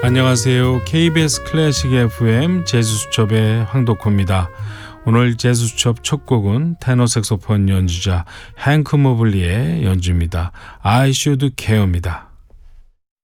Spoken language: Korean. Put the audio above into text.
안녕하세요. KBS 클래식 FM 재즈수첩의 황덕호입니다. 오늘 재즈수첩 첫 곡은 테너 색소폰 연주자 행크 모블리의 연주입니다. I Should Care입니다.